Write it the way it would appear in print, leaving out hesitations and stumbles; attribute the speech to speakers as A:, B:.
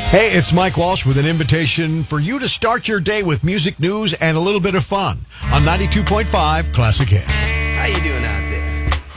A: Hey, it's Mike Walsh with an invitation for you to start your day with music news and a little bit of fun on 92.5 Classic Hits.
B: How you doing out